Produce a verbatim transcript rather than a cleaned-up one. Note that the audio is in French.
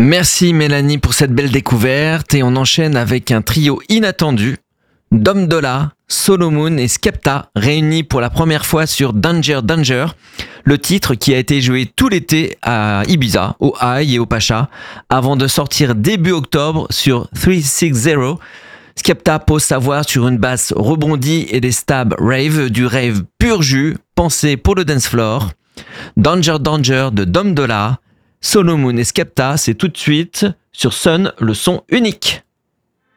Merci Mélanie pour cette belle découverte et on enchaîne avec un trio inattendu. Dom Dolla, Solomon et Skepta réunis pour la première fois sur Danger Danger, le titre qui a été joué tout l'été à Ibiza, au High et au Pacha, avant de sortir début octobre sur trois cent soixante. Skepta pose sa voix sur une basse rebondie et des stabs rave, du rave pur jus, pensé pour le dance floor. Danger Danger de Dom Dolla, Solomon et Skepta, c'est tout de suite sur Sun, le son unique.